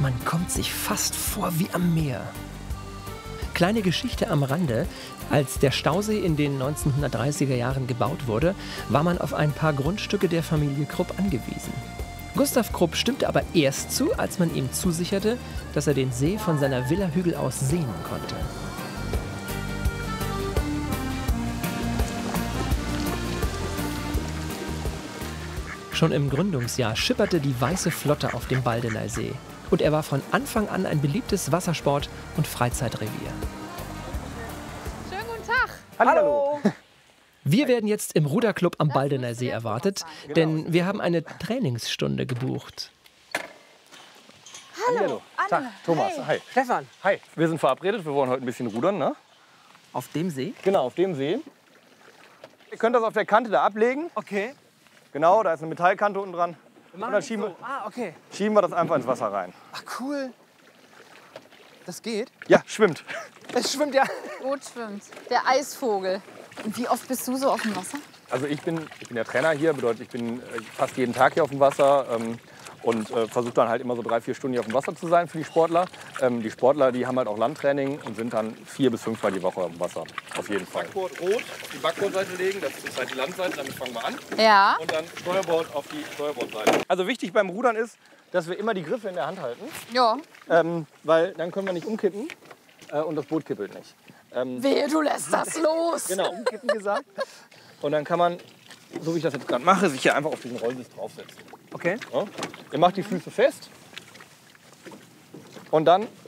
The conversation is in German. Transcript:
Man kommt sich fast vor wie am Meer. Kleine Geschichte am Rande. Als der Stausee in den 1930er Jahren gebaut wurde, war man auf ein paar Grundstücke der Familie Krupp angewiesen. Gustav Krupp stimmte aber erst zu, als man ihm zusicherte, dass er den See von seiner Villa-Hügel aus sehen konnte. Schon im Gründungsjahr schipperte die Weiße Flotte auf dem Baldener See. Und er war von Anfang an ein beliebtes Wassersport- und Freizeitrevier. Schönen guten Tag. Hallo. Wir werden jetzt im Ruderclub am Baldener See erwartet, denn wir haben eine Trainingsstunde gebucht. Hallo. Tag, Thomas. Hi. Stefan. Hi. Wir sind verabredet, wir wollen heute ein bisschen rudern, ne? Auf dem See? Genau, auf dem See. Ihr könnt das auf der Kante da ablegen. Okay. Genau, da ist eine Metallkante unten dran. Wir machen Und dann das schieben, so. Okay. schieben wir das einfach ins Wasser rein. Ach, cool. Das geht? Ja, schwimmt. Es schwimmt ja. Gut schwimmt. Der Eisvogel. Und wie oft bist du so auf dem Wasser? Also ich bin der Trainer hier, bedeutet, ich bin fast jeden Tag hier auf dem Wasser und versuche dann halt immer so 3-4 Stunden hier auf dem Wasser zu sein für die Sportler. Die Sportler, die haben halt auch Landtraining und sind dann 4 bis 5 Mal die Woche auf dem Wasser, auf jeden Fall. Backboard rot auf die Backbordseite legen, das ist zurzeit die Landseite, damit fangen wir an. Ja. Und dann Steuerbord auf die Steuerbordseite. Also wichtig beim Rudern ist, dass wir immer die Griffe in der Hand halten, Ja. weil dann können wir nicht umkippen und das Boot kippelt nicht. Wehe, du lässt das los. Genau, umkippen gesagt. Und dann kann man, so wie ich das jetzt gerade mache, sich hier einfach auf diesen Rollsitz draufsetzen. Okay. Ja? Ihr macht die Füße fest und dann